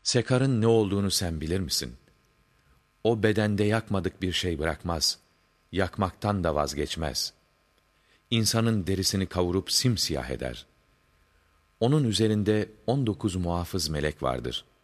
Sekarın ne olduğunu sen bilir misin? O bedende yakmadık bir şey bırakmaz. Yakmaktan da vazgeçmez. İnsanın derisini kavurup simsiyah eder. Onun üzerinde 19 muhafız melek vardır.